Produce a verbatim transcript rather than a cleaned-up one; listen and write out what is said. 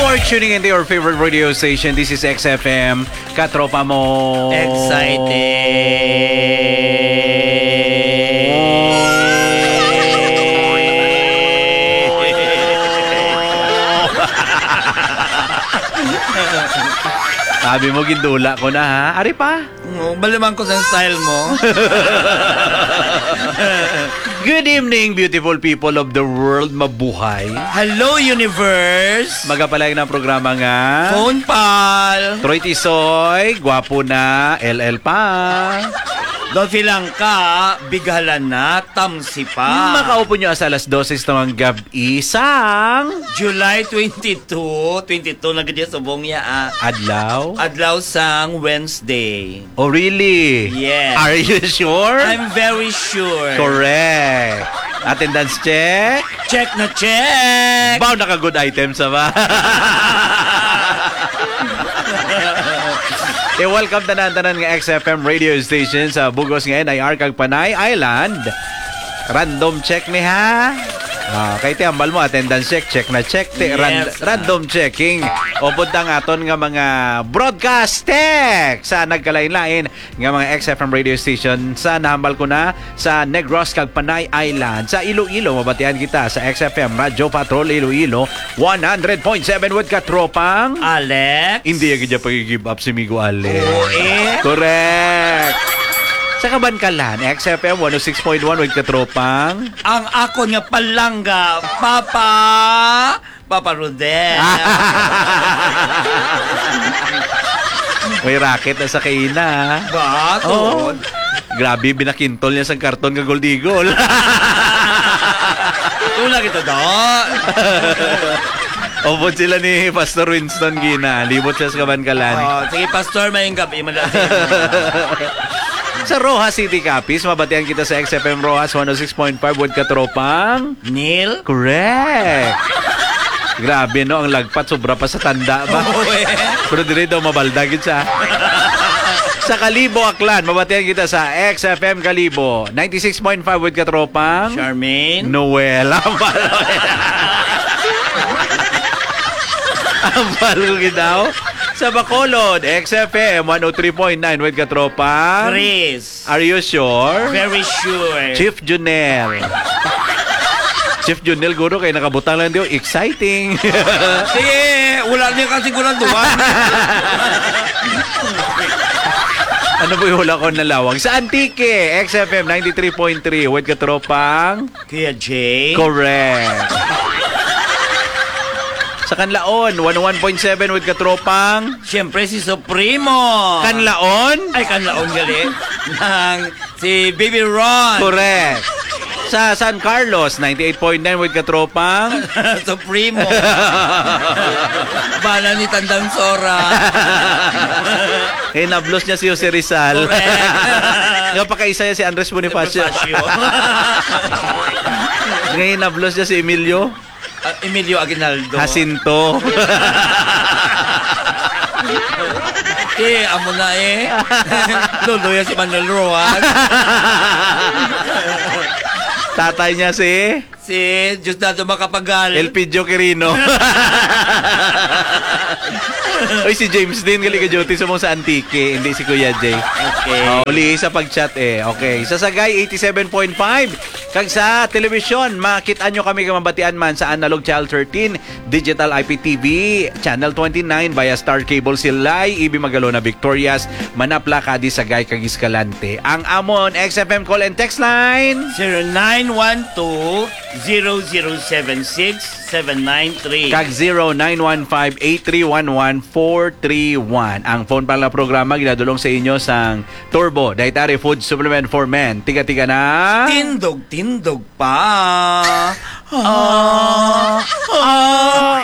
are tuning into your favorite radio station. This is X F M. Katropa mo. Sabi mo, gindula ko na ha. Ari pa? Oh, baliman ko sa style mo. Good evening, beautiful people of the world. Mabuhay. Hello, universe. Magapalag ng programa nga. Phone pal. Troy Tisoy, gwapo na, L L pa. Dolphy lang ka, bighalan na, tamsi pa. Makaupo nyo sa alas doses ng gabi isang July twenty-two, twenty-two na gadi sa bongya ah. Adlaw? Adlaw sang Wednesday. Oh, really? Yes. Are you sure? I'm very sure. Correct. Attendance check? Check na check. Bao naka-good items ba? E welcome tanan-tanan nga X F M radio station sa Bugos ngayon ay Arkag Panay Island. Random check ni ha. Ah, kay ti ambal mo attendance check, check na check ti ran- Yes. random checking. O puntang aton nga mga broadcast tech sa nagkalain-lain nga mga X F M radio station sa nahambal ko na sa Negros kag Panay Island. Sa Iloilo mabatian kita sa X F M Radio Patrol Iloilo one hundred point seven with katropang Alex. hindi agad niya pag-give up si Migo Alex. Oo, eh. Correct. Sa Kabankalan, X F M one oh six point one with katropang Ang ako nga palangga, Papa, Papa Rodel. May racket na sa kaina. Bakit? Oh. Grabe, binakintol niya sa karton ka goldigol. Tulad ito doon. Obot sila ni Pastor Winston Gina. Libot siya sa Kabankalan. Oh, sige, Pastor, mayong gabi. Malasin. Sa Rojas City Capiz, mabatian kita sa X F M Rojas one oh six point five with katropang Neil? Correct. Grabe no, ang lagpat sobra pa sa tanda ba? Pero dire daw mabaldagin siya. Sa Kalibo Aklan, mabatian kita sa X F M Kalibo ninety-six point five with katropang Charmaine? Noel. Ang palo daw. Sa Bacolod, X F M one oh three point nine with katropang Chris? Are you sure? Very sure. Chief Junel. Chief Junel, guro, kayo nakabutang lang diyo. Exciting. Sige, wala niya kasi ko lang duwan. Ano po yung hula ko na lawag? Sa Antique, X F M ninety-three point three with katropang Kuya Jay? Correct. Sa Kanlaon, one oh one point seven with katropang Siyempre si Supremo. Kanlaon? Ay, Kanlaon gali. Nang si Baby Ron. Correct. Sa San Carlos, ninety-eight point nine with katropang Supremo. Bala ni Tandang Sora. eh, nablos niya si Jose Rizal. Correct. Nga pakaisa niya si Andres Bonifacio. Ngayon nablos niya si Emilio. Uh, Emilio Aguinaldo. Jacinto. Eh, amo na eh. Luluya si Manuel Rojas. Tatay niya si Si Diosdado Macapagal. Elpidio Quirino. Oy, si James din gali ka duty sa mo sa Antique, hindi si Kuya Jay. Okay. Oh, uli sa pag-chat eh. Okay. Sa Sagay eighty-seven point five. Kag sa television, makita nyo kami kamabatian man sa Analog Channel thirteen, Digital I P T V, Channel twenty-nine, via Star Cable Silay, Ibi Magalona Victorias, Manapla, Cadiz, Sagay, kag Escalante. Ang amon X F M call and text line zero nine one two zero zero seven six seven nine three. kag zero nine one five eight three one one four three one. Ang phone pala programa ginadulong sa inyo sang Turbo Dietary Food Supplement for Men. Tiga-tiga na Tindog, tindog pa. Ah, ah,